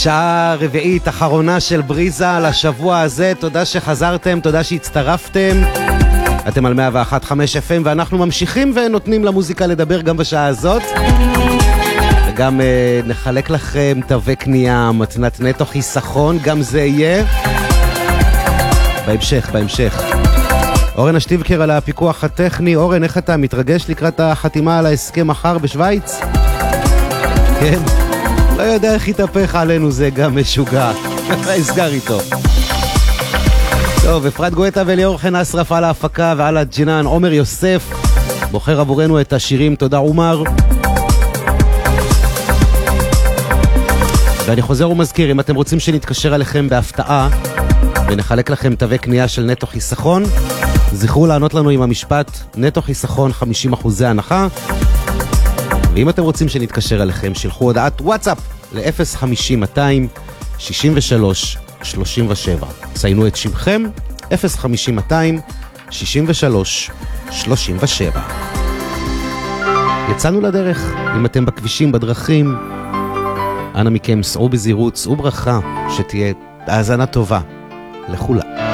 שעה רביעית אחרונה של בריזה לשבוע הזה. תודה שחזרתם, תודה שהצטרפתם. אתם על 101.5 FM ואנחנו ממשיכים ונותנים למוזיקה לדבר גם בשעה הזאת. וגם נחלק לכם תווי קנייה, מתנת נטו חיסכון, גם זה יהיה בהמשך. אורן השטיבקר על הפיקוח הטכני. אורן, איך אתה מתרגש לקראת החתימה על ההסכם מחר בשוויץ? כן, לא יודע איך יתהפך עלינו, זה גם משוגע. הסגר איתו. טוב, אפרת גואטה וליאור חן אסרף על ההפקה ועל הג'ינן. עומר יוסף בוחר עבורנו את השירים. תודה עומר. ואני חוזר ומזכיר, אם אתם רוצים שנתקשר עליכם בהפתעה ונחלק לכם תווי קנייה של נטו חיסכון, זכרו לענות לנו עם המשפט נטו חיסכון 50% הנחה. ואם אתם רוצים שנתקשר אליכם, שלחו הודעת וואטסאפ ל-050-263-37. ציינו את שמכם, 050-263-37. יצאנו לדרך. אם אתם בכבישים, בדרכים, אנא מכם, סעו בזהירות, סעו ברכה, שתהיה האזנה טובה לכולם.